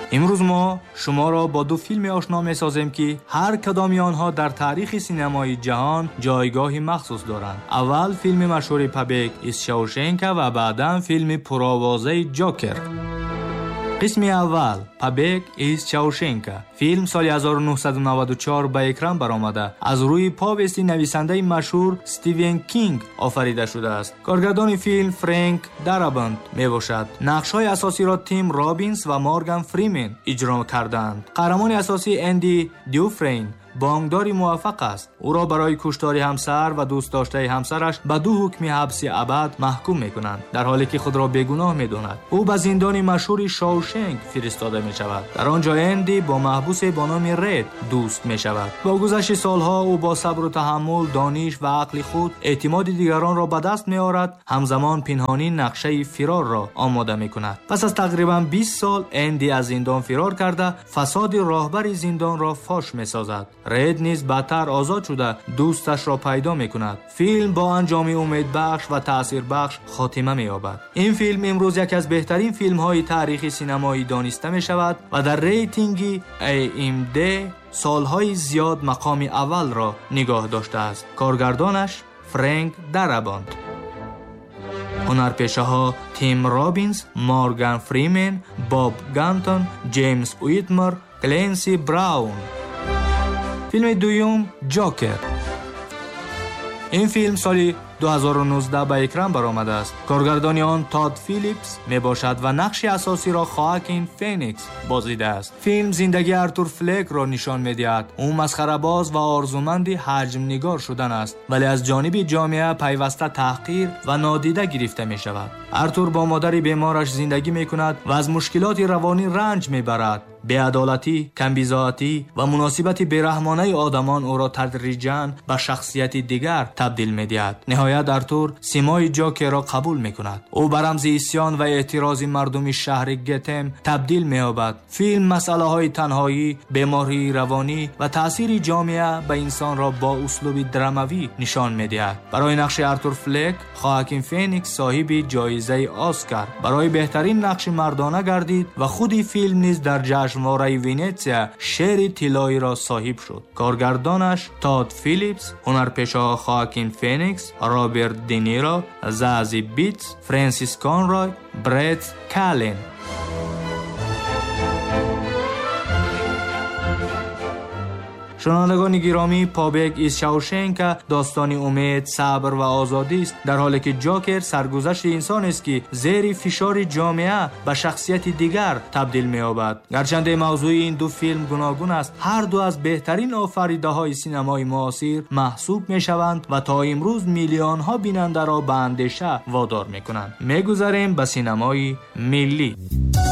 امروز ما شما را با دو فیلم آشنا می‌سازیم که هر کدام آنها در تاریخ سینمای جهان جایگاهی مخصوص دارند. اول فیلم مشهور پابک از شاوشنک و بعداً فیلم پرآوازه جوکر. قسم اول پابک از شاوشنک. فیلم سال 1994 به اکران برآمده از روی پاوستی نویسنده مشهور استیون کینگ آفریده شده است. کارگردان فیلم فرانک دارابنت میباشد. نقش‌های اساسی را تیم رابینز و مورگان فریمن اجرا کردند. قهرمان اساسی اندی دیوفرین بانکداری موفق است. او را برای کشتار همسر و دوست داشته همسرش به 2 حکم حبس ابد محکوم می‌کنند، در حالی که خود را بیگناه می‌داند. او به زندان مشهور شاوشنک فرستاده می‌شود. در آنجا اندی با محبوس با نام رید دوست می‌شود. با گذشت سالها او با صبر و تحمل، دانش و عقل خود اعتماد دیگران را به دست می‌آورد، همزمان پنهانی نقشه فرار را آماده می‌کند. پس از تقریباً 20 سال اندی از زندان فرار کرده فساد راهبر زندان را فاش می‌سازد. رید نیز بدتر آزاد شده دوستش را پیدا می‌کند. فیلم با انجام امیدبخش و تاثیربخش خاتمه می‌یابد. این فیلم امروز یکی از بهترین فیلم‌های تاریخ سینمایی دانسته می‌شود و در ریتینگ IMDb سالهای زیاد مقام اول را نگاه داشته است. کارگردانش فرانک دارابنت. هنرپیشه‌ها تیم رابینز، مورگان فریمن، باب گانتون، جیمز ویتمر، کلنسی براون. فیلم دوم جوکر. این فیلم سال 2019 به اکران برآمده است. کارگردان آن تاد فیلیپس می باشد و نقش اساسی را خواکین فینیکس بازیده است. فیلم زندگی آرتور فلک را نشان می‌دهد. او مسخره باز و آرزومند حجم نگار شدن است، ولی از جانب جامعه پیوسته تحقیر و نادیده گرفته می شود. آرتور با مادر بیمارش زندگی می کند و از مشکلات روانی رنج می برد. بی‌عدالتی، کمبیزاتی و مناسبت بی‌رحمانه آدمان او را تدریجاً به شخصیت دیگر تبدیل می‌دهد. نهایت آرتور سیمای جوکر را قبول می‌کند. او به رمز اسیان و اعتراض مردم شهر گتم تبدیل می‌یابد. فیلم مسئله‌های تنهایی، بیماری روانی و تأثیر جامعه به انسان را با اسلوب درامایی نشان می‌دهد. برای نقش آرتور فلک، خواکین فینیکس صاحب جایزه اسکار برای بهترین نقش مردانه گردید و خود فیلم نیز در جشنواره ونیزیا شیر طلایی را صاحب شد. کارگردانش تاد فیلیپس، هنرپیشه‌ها خواکین فینیکس، رابرت دینیرو، زازی بیتس، فرانسیس کانرای، برت کالین. شنوندگان گرامی، پابک از شاوشنک داستانی امید، صبر و آزادی است، در حالی که جوکر سرگذشت انسان است که زیر فشار جامعه به شخصیت دیگر تبدیل می‌یابد. گرچند موضوع این دو فیلم گوناگون است، هر دو از بهترین آفریده‌های سینمای معاصر محسوب می‌شوند و تا امروز میلیون‌ها بیننده را به اندیشه وادار می‌کنند. می‌گذاریم به سینمای ملی.